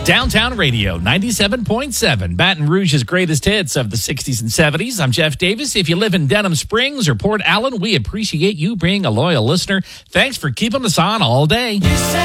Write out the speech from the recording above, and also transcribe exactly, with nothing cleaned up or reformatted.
Downtown Radio, ninety-seven point seven, Baton Rouge's greatest hits of the sixties and seventies. I'm Jeff Davis. If you live in Denham Springs or Port Allen, we appreciate you being a loyal listener. Thanks for keeping us on all day.